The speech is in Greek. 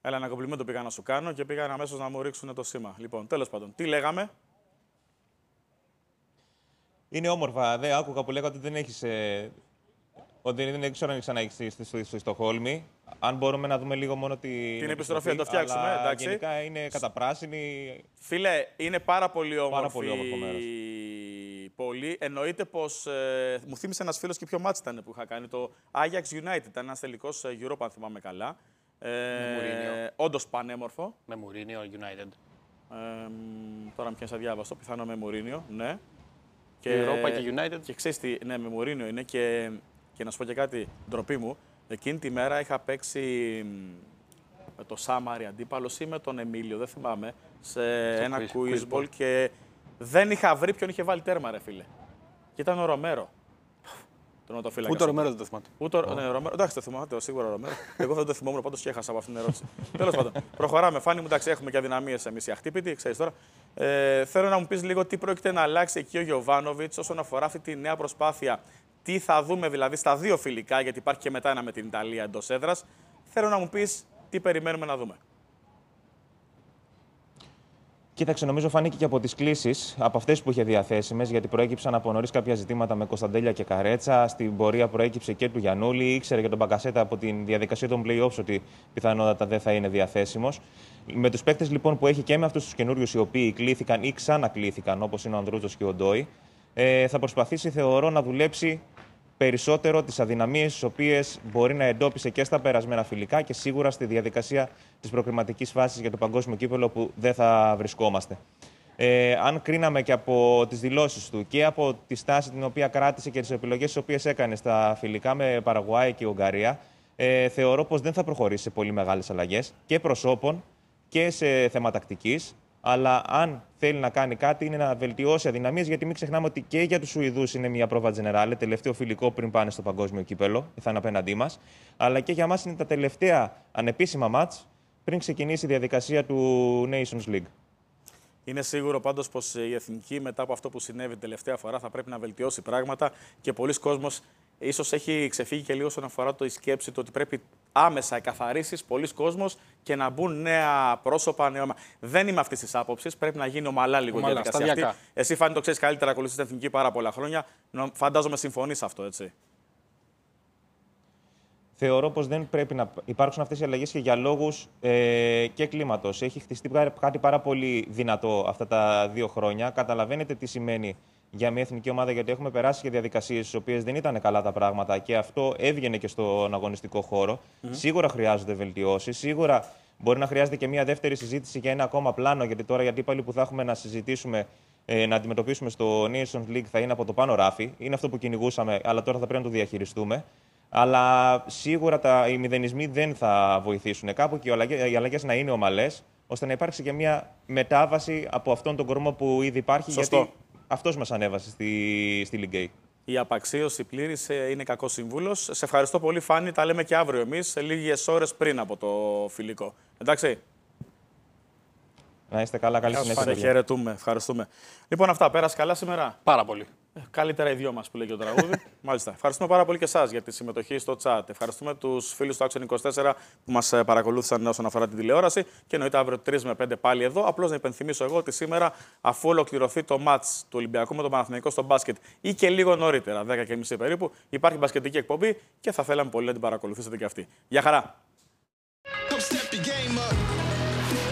Έλα, ένα κομπλιμέντο πήγα να σου κάνω και πήγαν αμέσως να μου ρίξουν το σήμα. Λοιπόν, τέλος πάντων, τι λέγαμε. Είναι όμορφα. Άκουγα που λέγατε ότι δεν έχεις. Ότι δεν ξέρω αν ξαναέχει στη Στοκχόλμη. Αν μπορούμε να δούμε λίγο μόνο την επιστροφή, να το φτιάξουμε. Αλλά εντάξει. γενικά είναι καταπράσινη. Φίλε, είναι πάρα πολύ όμορφη. Πάρα πολύ όμορφο μέρος. Πολύ. Εννοείται πως. Μου θύμισε ένας φίλος και ποιο μάτς ήταν που είχα κάνει. Το Ajax United. Ήταν ένας τελικός Europa, αν θυμάμαι καλά. Με Μουρίνιο. Όντως πανέμορφο. Με Μουρίνιο United. Τώρα με πιάσα διάβαστο. Πιθανό με Μουρίνιο, ναι. Και Europa και United. Και ξέρεις τι, ναι, με Μουρίνιο είναι και να σου πω και κάτι, ντροπή μου. Εκείνη τη μέρα είχα παίξει με το Σάμαρι αντίπαλος ή με τον Εμίλιο, δεν θυμάμαι, σε ένα quiz ball και δεν είχα βρει ποιον είχε βάλει τέρμα, ρε φίλε. Και ήταν ο Ρομέρο. Ούτε ο Ρομέρο δεν το θυμάται. Ούτε ο Ρομέρο. Εντάξει, το θυμάμαι, σίγουρα ο Ρομέρο. Εγώ δεν το θυμόμουν, πάντως και έχασα από αυτήν την ερώτηση. Τέλος πάντων, προχωράμε. Φάνη μου, εντάξει, έχουμε και αδυναμίες εμείς οι αχτύπητοι, ξέρεις τώρα. Θέλω να μου πεις λίγο τι πρόκειται να αλλάξει εκεί ο Γιοβάνοβιτς όσον αφορά αυτή τη νέα προσπάθεια. Τι θα δούμε δηλαδή στα δύο φιλικά, γιατί υπάρχει και μετά ένα με την Ιταλία εντός έδρας. Θέλω να μου πεις τι περιμένουμε να δούμε. Κοίταξε, νομίζω φάνηκε και από τις κλήσεις, από αυτές που είχε διαθέσιμες, γιατί προέκυψαν από νωρίς κάποια ζητήματα με Κωνσταντέλια και Καρέτσα. Στην πορεία προέκυψε και του Γιαννούλη. Ήξερε για τον Μπακασέτα από τη διαδικασία των play-offs ότι πιθανότατα δεν θα είναι διαθέσιμος. Με τους παίκτες λοιπόν που έχει και με αυτούς τους καινούριους οι οποίοι κλήθηκαν ή ξανακλήθηκαν, όπως είναι ο Ανδρούτσος και ο Ντόι, θα προσπαθήσει, θεωρώ, να δουλέψει περισσότερο τις αδυναμίες τις οποίες μπορεί να εντόπισε και στα περασμένα φιλικά και σίγουρα στη διαδικασία της προκριματικής φάσης για το παγκόσμιο κύπελλο που δεν θα βρισκόμαστε. Αν κρίναμε και από τις δηλώσεις του και από τη στάση την οποία κράτησε και τις επιλογές τις οποίες έκανε στα φιλικά με Παραγουάη και Ουγγαρία, θεωρώ πως δεν θα προχωρήσει σε πολύ μεγάλες αλλαγές και προσώπων και σε θέμα τακτικής. Αλλά αν θέλει να κάνει κάτι είναι να βελτιώσει αδυναμίες, γιατί μην ξεχνάμε ότι και για τους Σουηδούς είναι μια πρόβα Τζενεράλε, τελευταίο φιλικό πριν πάνε στο παγκόσμιο κύπελλο, θα είναι απέναντί μας. Αλλά και για μας είναι τα τελευταία ανεπίσημα μάτς πριν ξεκινήσει η διαδικασία του Nations League. Είναι σίγουρο πάντως πως η Εθνική μετά από αυτό που συνέβη την τελευταία φορά θα πρέπει να βελτιώσει πράγματα και πολλοί κόσμος ίσως έχει ξεφύγει και λίγο όσον αφορά η σκέψη του ότι πρέπει άμεσα εκαθαρίσεις πολλοί κόσμος και να μπουν νέα πρόσωπα, νέα. Δεν είμαι αυτής της άποψης. Πρέπει να γίνει ομαλά λίγο η διαδικασία αυτή. Εσύ, Φάνη, το ξέρεις καλύτερα, ακολουθείς την Εθνική πάρα πολλά χρόνια. Φαντάζομαι συμφωνείς σε αυτό, έτσι. Θεωρώ πως δεν πρέπει να υπάρξουν αυτές οι αλλαγές και για λόγους και κλίματος. Έχει χτιστεί κάτι πάρα πολύ δυνατό αυτά τα 2 χρόνια. Καταλαβαίνετε τι σημαίνει για μια εθνική ομάδα, γιατί έχουμε περάσει και διαδικασίες στις οποίες δεν ήταν καλά τα πράγματα και αυτό έβγαινε και στον αγωνιστικό χώρο. Σίγουρα χρειάζονται βελτιώσεις. Σίγουρα μπορεί να χρειάζεται και μια δεύτερη συζήτηση για ένα ακόμα πλάνο, γιατί τώρα οι αντίπαλοι που θα έχουμε να συζητήσουμε, να αντιμετωπίσουμε στο Nations League θα είναι από το πάνω ράφι. Είναι αυτό που κυνηγούσαμε, αλλά τώρα θα πρέπει να το διαχειριστούμε. Αλλά σίγουρα οι μηδενισμοί δεν θα βοηθήσουν κάπου και οι αλλαγές να είναι ομαλές, ώστε να υπάρξει και μια μετάβαση από αυτόν τον κορμό που ήδη υπάρχει. Σωστό. Γιατί αυτός μας ανέβασε στη Ligue A. Η απαξίωση πλήρης είναι κακός σύμβουλος. Σε ευχαριστώ πολύ, Φάνη. Τα λέμε και αύριο εμείς, σε λίγες ώρες πριν από το φιλικό. Εντάξει. Να είστε καλά, καλή συνέχεια. Σε χαιρετούμε, ευχαριστούμε. Λοιπόν, αυτά, πέρασε καλά σήμερα. Πάρα πολύ. Καλύτερα οι δυο μας που λέει και το τραγούδι. Μάλιστα. Ευχαριστούμε πάρα πολύ και εσάς για τη συμμετοχή στο chat. Ευχαριστούμε τους φίλους του Action 24 που μας παρακολούθησαν όσον αφορά την τηλεόραση. Και εννοείται αύριο 3 με 5 πάλι εδώ. Απλώς να υπενθυμίσω εγώ ότι σήμερα, αφού ολοκληρωθεί το match του Ολυμπιακού με τον Παναθηναϊκό στο μπάσκετ ή και λίγο νωρίτερα, 10:30 περίπου, υπάρχει μπασκετική εκπομπή και θα θέλαμε πολύ να την παρακολουθήσετε και αυτή. Γεια χαρά!